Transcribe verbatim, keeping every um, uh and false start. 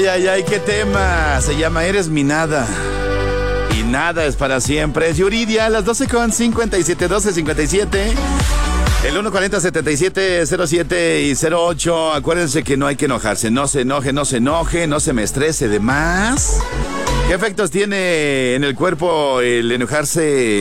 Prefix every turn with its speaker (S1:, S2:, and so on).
S1: Ay, ay, ay, qué tema. Se llama Eres mi nada. Y nada es para siempre. Es Yuridia, a las doce con cincuenta y siete, doce cincuenta y siete. El uno cuarenta, setenta y siete, cero siete y cero ocho. Acuérdense que no hay que enojarse. No se enoje, no se enoje, no se me estrese de más. ¿Qué efectos tiene en el cuerpo el enojarse?